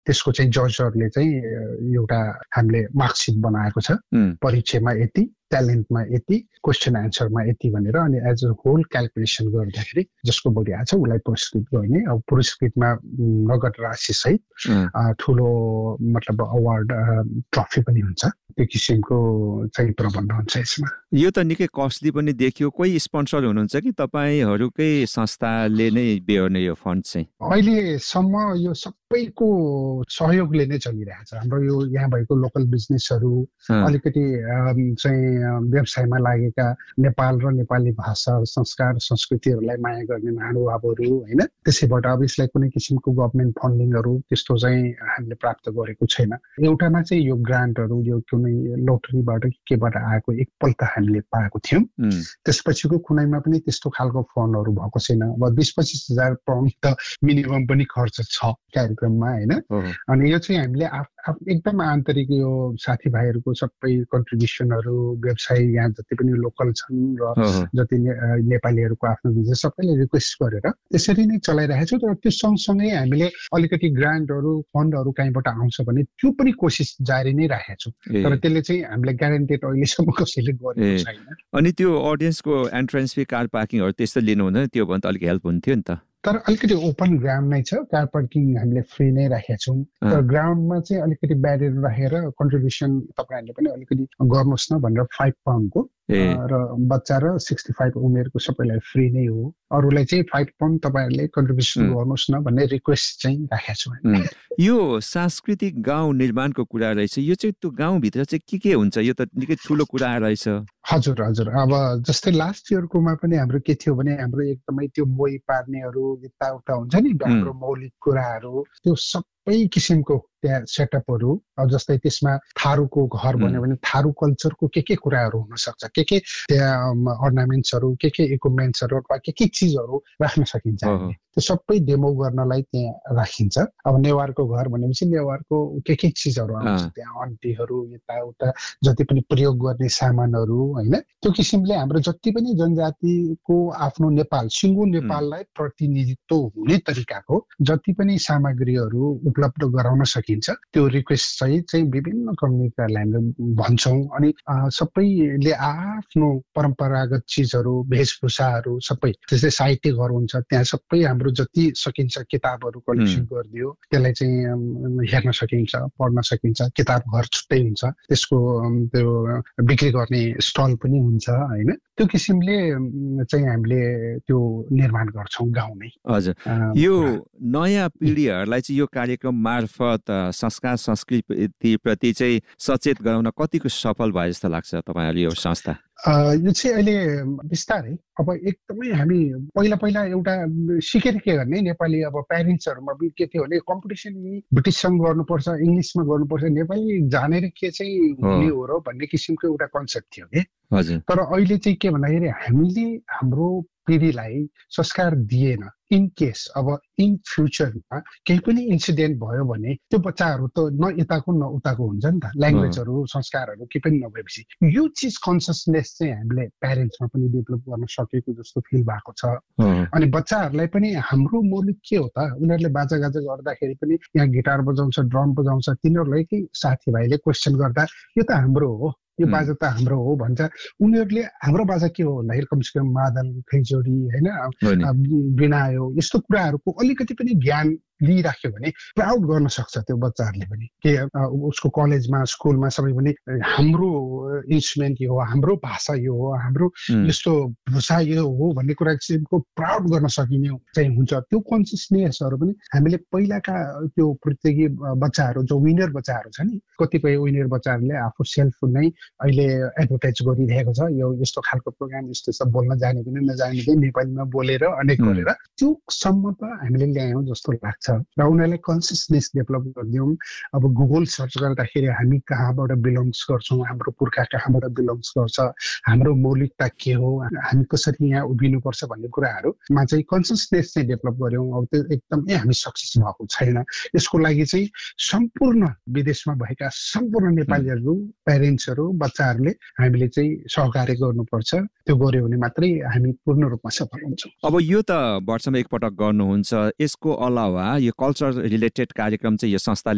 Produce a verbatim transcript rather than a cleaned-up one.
त्यसको चाहिँ जजहरूले चाहिँ एउटा हामीले मार्कसिट बनाएको छ, परीक्षामा यति, ट्यालेन्टमा यति, क्वेसन एन्सरमा यति भनेर, अनि एज अ होल क्यालकुलेसन गर्दाखेरि जसको बढी आएको छ उसलाई पुरस्कृत गर्ने। अब पुरस्कृतमा नगद राशि सहित ठुलो मतलब अवार्ड ट्रफी पनि हुन्छ। त्यो किसिमको चाहिँ प्रबन्ध हुन्छ यसमा। यो त निकै कस्टली पनि देखियो। कोही स्पोन्सर हुनुहुन्छ कि तपाईँहरूकै संस्थाले नै बेहोर्ने यो फन्ड चाहिँ? अहिलेसम्म यो सबैको सहयोगले नै चलिरहेको छ। हाम्रो यो यहाँ भएको लोकल बिजनेसहरू, अलिकति चाहिँ व्यवसायमा लागेका नेपाल र नेपाली भाषा, संस्कार, संस्कृतिहरूलाई माया गर्ने महानुभावहरू होइन, त्यसैबाट अब यसलाई कुनै किसिमको गभर्मेन्ट फन्डिङहरू त्यस्तो चाहिँ हामीले प्राप्त गरेको छैन। एउटामा चाहिँ यो ग्रान्टहरू यो कुनै लोटरीबाट केबाट आएको एकपल्ट हामीले पाएको थियौँ। त्यसपछिको कुनैमा पनि त्यस्तो खालको फन्डहरू भएको छैन। अब बिस पच्चिस हजार पाउन्ड त मिनिमम पनि खर्च छ कार्यक्रममा होइन। अनि यो चाहिँ हामीले एकदम आन्तरिक यो साथीभाइहरूको सबै कन्ट्रिब्युसनहरू, व्यवसाय यहाँ जति पनि लोकल छन् र जति नेपालीहरूको आफ्नो बिजनेस सबैले रिक्वेस्ट गरेर त्यसरी नै चलाइरहेको छु। तर त्यो सँगसँगै हामीले अलिकति ग्रान्टहरू फन्डहरू कहीँबाट आउँछ भने त्यो पनि कोसिस जारी नै राखेको छु। तर त्यसले चाहिँ हामीले ग्यारेन्टेड अहिलेसम्म कसैले गरेको छैन। अनि त्यो अडियन्सको एन्ट्रेन्स फी, कार पार्किङहरू त्यस्तो लिनु हुँदैन? त्यो भने त अलिक हेल्प हुन्थ्यो नि त। तर अलिकति ओपन ग्राउन्ड नै छ, कार पार्किङ हामीले फ्री नै राखेका छौँ। तर ग्राउन्डमा चाहिँ अलिकति ब्यारियर राखेर कन्ट्रिब्युसन तपाईँहरूले पनि अलिकति गर्नुहोस् न भनेर फाइभ पाउन्डको र बच्चा र सिक्सटी फाइभ उमेरको सबैलाई फ्री नै हो। अरूलाई चाहिँ फाइभ पाउन्ड तपाईँहरूले कन्ट्रिब्युसन गर्नुहोस् न भन्ने रिक्वेस्ट चाहिँ राखेका छौँ। यो सांस्कृतिक गाउँ निर्माणको कुरा रहेछ। यो चाहिँ त्यो गाउँभित्र चाहिँ के के हुन्छ? यो त निकै ठुलो कुरा रहेछ। हजुर हजुर। अब जस्तै लास्ट इयरकोमा पनि हाम्रो के थियो भने हाम्रो एकदमै त्यो मोही पार्नेहरू यताउता हुन्छ नि, हाम्रो मौलिक कुराहरू, त्यो सबै किसिमको त्यहाँ सेटअपहरू। अब जस्तै त्यसमा थारूको घर भन्यो भने थारू कल्चरको के के कुराहरू हुन सक्छ, के के त्यहाँ अर्नामेन्ट्सहरू, के के इक्विपमेन्ट्सहरू अथवा के के चिजहरू राख्न सकिन्छ, त्यो सबै डेमो गर्नलाई त्यहाँ राखिन्छ। अब नेवारको घर भनेपछि नेवारको के के चिजहरू आउँछ त्यहाँ, अन्टीहरू यताउता जति पनि प्रयोग गर्ने सामानहरू होइन। त्यो किसिमले हाम्रो जति पनि जनजातिको आफ्नो नेपाल, सिङ्गो नेपाललाई प्रतिनिधित्व हुने तरिकाको जति पनि सामग्रीहरू उपलब्ध गराउन सकिन्छ, त्यो रिक्वेस्ट चाहिँ चाहिँ विभिन्न कम्युनिटीहरूलाई हामीले भन्छौँ। अनि सबैले आफ्नो परम्परागत चिजहरू, वेशभूषाहरू सबै, जस्तै साहित्य घर हुन्छ त्यहाँ सबै हाम्रो जति सकिन्छ किताबहरू कलेक्सन गरिदियो, त्यसलाई चाहिँ हेर्न सकिन्छ, पढ्न सकिन्छ। किताब घर छुट्टै हुन्छ, त्यसको त्यो बिक्री गर्ने स्टल पनि हुन्छ होइन। त्यो किसिमले चाहिँ हामीले त्यो निर्माण गर्छौँ गाउँमै। हजुर। यो नयाँ पिँढीहरूलाई चाहिँ यो कार्यक्रम मार्फत संस्कार संस्कृतिप्रति चाहिँ सचेत गराउन कतिको सफल भयो जस्तो लाग्छ तपाईँहरू यो संस्था? यो चाहिँ अहिले बिस्तारै अब एकदमै हामी पहिला पहिला एउटा सिकेर के गर्ने नेपाली अब प्यारेन्ट्सहरूमा पनि के थियो भने कम्पिटिसन ब्रिटिससँग गर्नुपर्छ, इङ्ग्लिसमा गर्नुपर्छ, नेपाली जानेर के चाहिँ हुने हो र भन्ने किसिमको एउटा कन्सेप्ट थियो कि। तर अहिले चाहिँ के भन्दाखेरि हामीले हाम्रो पिँढीलाई संस्कार दिएन। इन केस अब इन फ्युचरमा केही पनि इन्सिडेन्ट भयो भने त्यो बच्चाहरू त न यताको न उताको हुन्छ नि त, ल्याङ्ग्वेजहरू संस्कारहरू केही पनि नभएपछि यो चिज कन्सियसनेस चाहिँ हामीले प्यारेन्ट्समा पनि डेभलप गर्न सकेको जस्तो फिल भएको छ। अनि बच्चाहरूलाई पनि हाम्रो मौलिक के हो त, उनीहरूले बाजागाजा गर्दाखेरि पनि यहाँ गिटार बजाउँछ, ड्रम बजाउँछ, तिनीहरूलाई के साथीभाइले क्वेसन गर्दा यो त हाम्रो हो, यो बाजा त हाम्रो हो भन्छ। उनीहरूले हाम्रो बाजा के हो भन्दाखेरि कमसेकम मादल, खैजोडी होइन, बिनायो, यस्तो कुराहरूको अलिकति पनि ज्ञान लिइराख्यो भने प्राउड गर्न सक्छ त्यो बच्चाहरूले पनि के उसको कलेजमा स्कुलमा सबै पनि हाम्रो इन्स्ट्रुमेन्ट यो हो, हाम्रो भाषा यो हो, हाम्रो यस्तो भाषा यो हो भन्ने कुरा किसिमको प्राउड गर्न सकिने चाहिँ हुन्छ। त्यो कन्सियसनेसहरू पनि हामीले पहिलाका त्यो प्रतियोगी बच्चाहरू जो विनर बच्चाहरू छ नि, कतिपय विनर बच्चाहरूले आफू सेल्फ नै अहिले एडभर्टाइज गरिरहेको छ, यो यस्तो खालको प्रोग्राम यस्तो सब बोल्न जाने पनि नजाने पनि नेपालीमा बोलेर अनेक गरेर त्यो सम्म त हामीले ल्यायौँ जस्तो लाग्छ। र उनीहरूलाई कन्सियसनेस डेभलप गरिदिउँ। अब गुगल सर्च गर्दाखेरि हामी कहाँबाट बिलोङ्स गर्छौँ, हाम्रो पुर्खा कहाँबाट बिलोङ्स गर्छ, हाम्रो मौलिकता के हो, हामी कसरी यहाँ उभिनुपर्छ भन्ने कुराहरूमा चाहिँ कन्सियसनेस चाहिँ डेभलप गऱ्यौँ। अब त्यो एकदमै हामी सक्सेस भएको छैन। यसको लागि चाहिँ सम्पूर्ण विदेशमा भएका सम्पूर्ण नेपालीहरू, प्यारेन्ट्सहरू, बच्चाहरूले हामीले चाहिँ सहकार्य गर्नुपर्छ। त्यो गऱ्यो भने मात्रै हामी पूर्ण रूपमा सफल हुन्छौँ। अब यो त वर्षमा एकपटक गर्नुहुन्छ, यसको अलावा यो कल्चर रिलेटेड कार्यक्रम चाहिँ यो संस्थाले